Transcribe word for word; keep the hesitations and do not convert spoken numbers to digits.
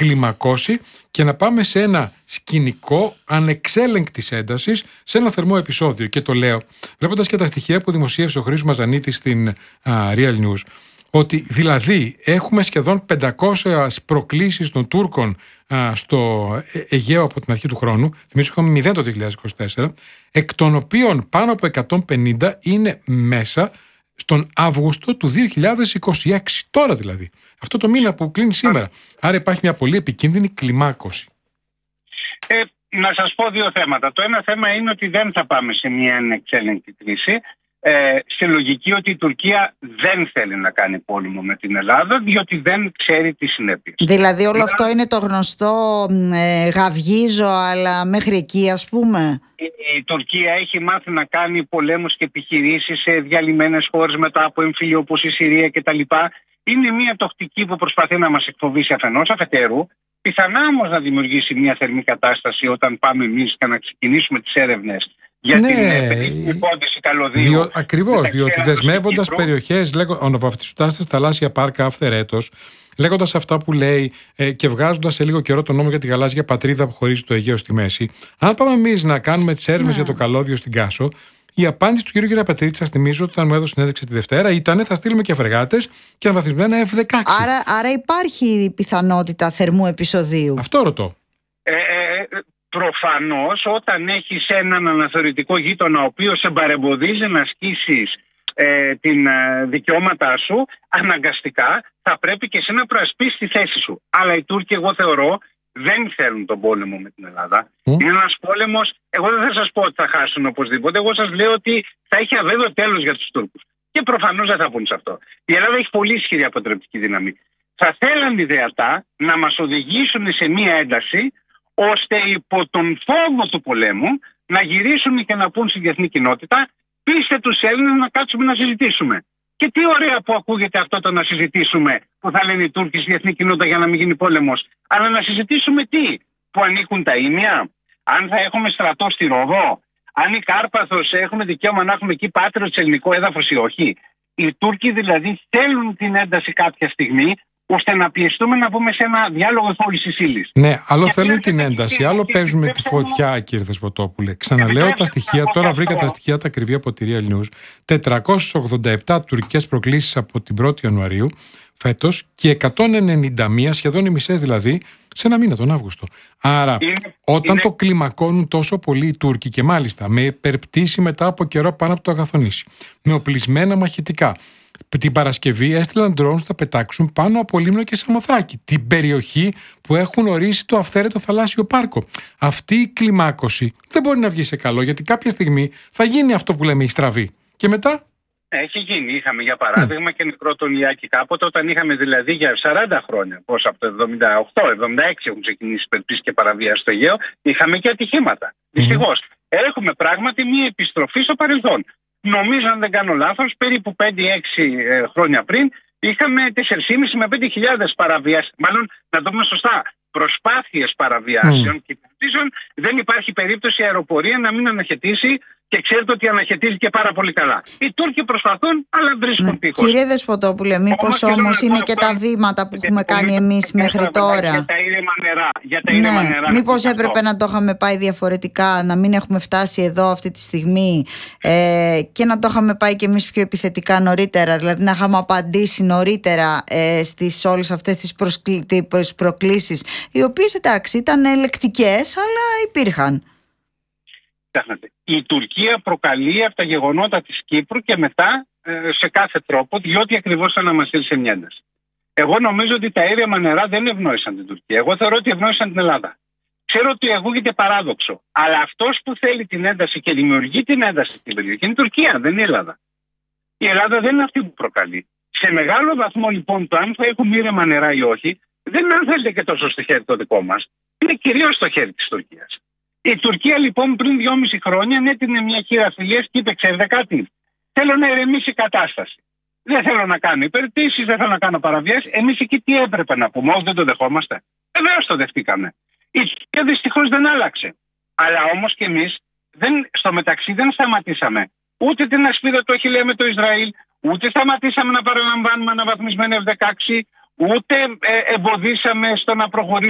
κλιμακώσει και να πάμε σε ένα σκηνικό ανεξέλεγκτης έντασης, σε ένα θερμό επεισόδιο. Και το λέω βλέποντας και τα στοιχεία που δημοσίευσε ο Χρήστος Μαζανίτης στην α, Real News, ότι δηλαδή έχουμε σχεδόν πεντακόσιες προκλήσεις των Τούρκων α, στο Αιγαίο από την αρχή του χρόνου. Θυμίζω είχαμε μηδέν το δύο χιλιάδες είκοσι τέσσερα, εκ των οποίων πάνω από εκατόν πενήντα είναι μέσα στον Αύγουστο του δύο χιλιάδες είκοσι έξι. Τώρα δηλαδή. Αυτό το μήνα που κλείνει σήμερα. Άρα υπάρχει μια πολύ επικίνδυνη κλιμάκωση. Ε, να σας πω δύο θέματα. Το ένα θέμα είναι ότι δεν θα πάμε σε μια ανεξέλεγκτη κρίση. Ε, σε λογική ότι η Τουρκία δεν θέλει να κάνει πόλεμο με την Ελλάδα, διότι δεν ξέρει τι συνέπειες. Δηλαδή όλο αυτό είναι το γνωστό ε, γαυγίζω, αλλά μέχρι εκεί ας πούμε. Η, η Τουρκία έχει μάθει να κάνει πολέμους και επιχειρήσεις σε διαλυμένες χώρες μετά από εμφύλιο όπως η Συρία κτλ. Είναι μια τακτική που προσπαθεί να μας εκφοβήσει αφενός, αφετέρου. Πιθανά όμως να δημιουργήσει μια θερμή κατάσταση όταν πάμε εμείς και να ξεκινήσουμε τις έρευνες για ναι, την υπόθεση καλωδίου. Διο, ακριβώς, διότι δεσμεύοντας περιοχές, αναβαθμιστάς τα θαλάσσια πάρκα αυθερέτως, λέγοντας αυτά που λέει ε, και βγάζοντας σε λίγο καιρό τον νόμο για τη γαλάζια πατρίδα που χωρίζει το Αιγαίο στη μέση, αν πάμε εμείς να κάνουμε τις έρευνες ναι. για το καλώδιο στην Κάσο, η απάντηση του κ. Γεραπετρίτη, σας θυμίζω, όταν μου έδωσε συνέντευξη τη Δευτέρα, ήταν θα στείλουμε και φρεγάτες και αναβαθμισμένα εφ δεκαέξι. Άρα, άρα υπάρχει πιθανότητα θερμού επεισοδίου. Αυτό ρωτώ. Ε, ε, προφανώς, όταν έχεις έναν αναθεωρητικό γείτονα ο οποίος σε παρεμποδίζει να ασκήσεις ε, την ε, δικαιώματά σου, αναγκαστικά θα πρέπει και εσύ να προασπίσεις τη θέση σου. Αλλά οι Τούρκοι, εγώ θεωρώ, δεν θέλουν τον πόλεμο με την Ελλάδα. Mm. Είναι ένας πόλεμος, εγώ δεν θα σας πω ότι θα χάσουν οπωσδήποτε, εγώ σας λέω ότι θα έχει αβέβαιο τέλος για τους Τούρκους. Και προφανώς δεν θα πούν σε αυτό. Η Ελλάδα έχει πολύ ισχυρή αποτρεπτική δύναμη. Θα θέλαν ιδεατά να μας οδηγήσουν σε μία ένταση, ώστε υπό τον φόβο του πολέμου να γυρίσουν και να πούν στη διεθνή κοινότητα, πείστε τους Έλληνες να κάτσουμε να συζητήσουμε. Και τι ωραία που ακούγεται αυτό το να συζητήσουμε, που θα λένε οι Τούρκοι στη διεθνή κοινότητα για να μην γίνει πόλεμος. Αλλά να συζητήσουμε τι, που ανήκουν τα ίμια, αν θα έχουμε στρατό στη Ροδό, αν η Κάρπαθος έχουμε δικαίωμα να έχουμε εκεί πάτριο σε ελληνικό έδαφος ή όχι. Οι Τούρκοι δηλαδή θέλουν την ένταση κάποια στιγμή, ώστε να πιεστούμε να πούμε σε ένα διάλογο πώλησης ύλης. Ναι, άλλο και θέλουν την ένταση, άλλο παίζουμε τη φωτιά, κύριε Δεσποτόπουλε. Ξαναλέω τα στοιχεία, τώρα βρήκα τα στοιχεία τα ακριβή από τη Real News. τετρακόσιες ογδόντα επτά τουρκικές προκλήσεις από την πρώτη Ιανουαρίου φέτος και εκατόν ενενήντα μία, σχεδόν οι μισές δηλαδή, σε ένα μήνα, τον Αύγουστο. Άρα, είναι, όταν είναι... το κλιμακώνουν τόσο πολύ οι Τούρκοι και μάλιστα με υπερπτήση μετά από καιρό πάνω από το Αγαθονήσι, με οπλισμένα μαχητικά. Την Παρασκευή έστειλαν ντρόουν να πετάξουν πάνω από Λίμνο και Σαμοθράκη, την περιοχή που έχουν ορίσει το αυθαίρετο θαλάσσιο πάρκο. Αυτή η κλιμάκωση δεν μπορεί να βγει σε καλό, γιατί κάποια στιγμή θα γίνει αυτό που λέμε η στραβή. Και μετά. Έχει γίνει. Είχαμε για παράδειγμα mm. και νεκρό τον Ιάκη κάποτε, όταν είχαμε δηλαδή για σαράντα χρόνια, πώς από το εβδομήντα οκτώ εβδομήντα έξι έχουν ξεκινήσει υπερπτήσεις και παραβίαση στο Αιγαίο, είχαμε και ατυχήματα. Mm. Δυστυχώς. Έχουμε πράγματι μία επιστροφή στο παρελθόν. Νομίζω, αν δεν κάνω λάθος, περίπου πέντε έξι ε, χρόνια πριν είχαμε τέσσερις χιλιάδες πεντακόσιες με πέντε χιλιάδες παραβιάσεις. Μάλλον, να το πούμε σωστά, προσπάθειες παραβιάσεων mm. και επιθέσεων. Δεν υπάρχει περίπτωση η αεροπορία να μην αναχαιτήσει, και ξέρετε ότι αναχαιτίζει και πάρα πολύ καλά. Οι Τούρκοι προσπαθούν, αλλά βρίσκουν ναι. τείχος. Κύριε Δεσποτόπουλε, μήπως όμως, όμως είναι και τα βήματα που έχουμε κάνει εμείς μέχρι τώρα. Για τα ήρεμα νερά. Για τα ήρεμα ναι. νερά. Μήπως έπρεπε να το είχαμε πάει διαφορετικά, να μην έχουμε φτάσει εδώ αυτή τη στιγμή ε, και να το είχαμε πάει και εμείς πιο επιθετικά νωρίτερα. Δηλαδή να είχαμε απαντήσει νωρίτερα ε, στις όλες αυτές τις προσκλη... προκλήσεις, οι οποίες εντάξει ήταν ελεκτικές, αλλά υπήρχαν. Η Τουρκία προκαλεί από τα γεγονότα της Κύπρου και μετά ε, σε κάθε τρόπο, διότι ακριβώς θα να μας στείλει σε μια ένταση. Εγώ νομίζω ότι τα ήρεμα νερά δεν ευνόησαν την Τουρκία. Εγώ θεωρώ ότι ευνόησαν την Ελλάδα. Ξέρω ότι ακούγεται παράδοξο, αλλά αυτός που θέλει την ένταση και δημιουργεί την ένταση στην περιοχή είναι η Τουρκία, δεν είναι η Ελλάδα. Η Ελλάδα δεν είναι αυτή που προκαλεί. Σε μεγάλο βαθμό λοιπόν το αν θα έχουμε ήρεμα νερά ή όχι, δεν είναι αν θέλετε και τόσο στο χέρι το δικό μας. Είναι κυρίως στο χέρι της Τουρκίας. Η Τουρκία λοιπόν πριν δυόμιση χρόνια ανέτεινε μια χείρα φιλίας και είπε: ξέρετε κάτι, θέλω να ηρεμήσει η κατάσταση. Δεν θέλω να κάνω υπερπτήσεις, δεν θέλω να κάνω παραβιάσεις. Εμείς εκεί τι έπρεπε να πούμε, όχι δεν το δεχόμαστε. Βεβαίως το δεχτήκαμε. Η Τουρκία δυστυχώς δεν άλλαξε. Αλλά όμως και εμείς δεν, στο μεταξύ δεν σταματήσαμε ούτε την ασπίδα του Αχιλλέα με το Ισραήλ, ούτε σταματήσαμε να παραλαμβάνουμε αναβαθμισμένα εφ δεκαέξι, ούτε ε, εμποδίσαμε στο να προχωρήσουμε